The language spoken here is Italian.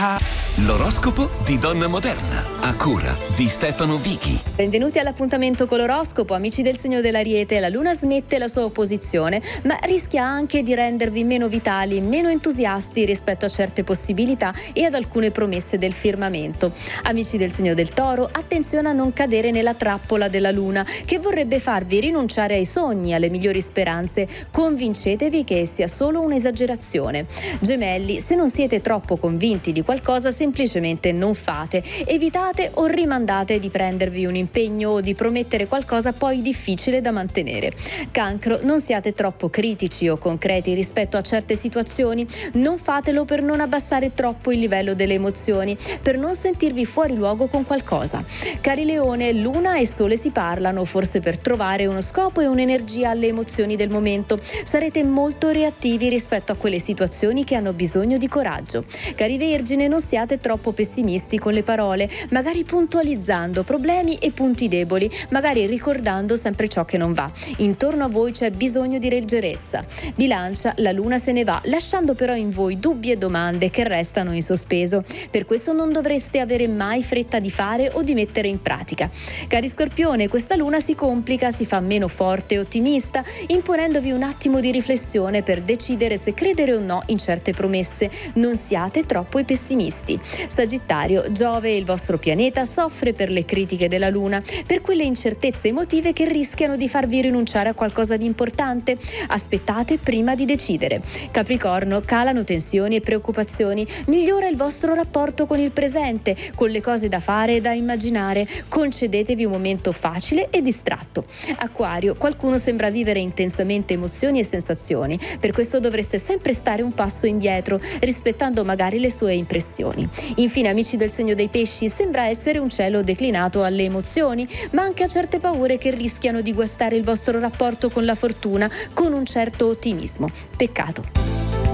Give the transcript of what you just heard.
L'oroscopo di Donna Moderna, a cura di Stefano Vichi. Benvenuti all'appuntamento con l'oroscopo, amici del segno dell'Ariete. La Luna smette la sua opposizione, ma rischia anche di rendervi meno vitali, meno entusiasti rispetto a certe possibilità e ad alcune promesse del firmamento. Amici del segno del Toro, attenzione a non cadere nella trappola della Luna, che vorrebbe farvi rinunciare ai sogni, alle migliori speranze. Convincetevi che sia solo un'esagerazione. Gemelli, se non siete troppo convinti di qualcosa, semplicemente non fate. Evitate o rimandate di prendervi un impegno o di promettere qualcosa poi difficile da mantenere. Cancro, non siate troppo critici o concreti rispetto a certe situazioni. Non fatelo per non abbassare troppo il livello delle emozioni, per non sentirvi fuori luogo con qualcosa. Cari Leone, Luna e Sole si parlano, forse per trovare uno scopo e un'energia alle emozioni del momento. Sarete molto reattivi rispetto a quelle situazioni che hanno bisogno di coraggio. Cari Vergine, non siate troppo pessimisti con le parole, magari puntualizzando problemi e punti deboli, magari ricordando sempre ciò che non va. Intorno a voi c'è bisogno di leggerezza. Bilancia, la Luna se ne va, lasciando però in voi dubbi e domande che restano in sospeso. Per questo non dovreste avere mai fretta di fare o di mettere in pratica. Cari Scorpione, questa Luna si complica, si fa meno forte e ottimista, imponendovi un attimo di riflessione per decidere se credere o no in certe promesse. Non siate troppo pessimisti. Sagittario, Giove, il vostro pianeta, soffre per le critiche della Luna, per quelle incertezze emotive che rischiano di farvi rinunciare a qualcosa di importante. Aspettate prima di decidere. Capricorno, calano tensioni e preoccupazioni, migliora il vostro rapporto con il presente, con le cose da fare e da immaginare. Concedetevi un momento facile e distratto. Acquario, qualcuno sembra vivere intensamente emozioni e sensazioni, per questo dovreste sempre stare un passo indietro, rispettando magari le sue impressioni. Infine, amici del segno dei Pesci, sembra essere un cielo declinato alle emozioni, ma anche a certe paure che rischiano di guastare il vostro rapporto con la fortuna con un certo ottimismo. Peccato.